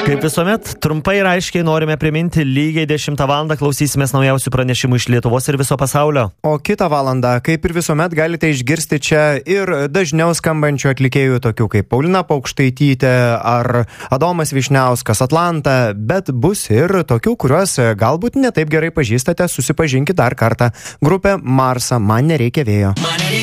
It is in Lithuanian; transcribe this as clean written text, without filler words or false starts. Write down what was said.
Kaip visuomet, trumpai ir aiškiai norime priminti, lygiai 10 valandą klausysimės naujausių pranešimų iš Lietuvos ir viso pasaulio. O kitą valandą, kaip ir visuomet, galite išgirsti čia ir dažniau skambančių atlikėjų, tokių kaip Paulina Paukštaitytė ar Adomas Vyšniauskas, Atlanta, bet bus ir tokių, kuriuos galbūt netaip gerai pažįstate, susipažinkit dar kartą. Grupė Marsa, Man nereikia vėjo.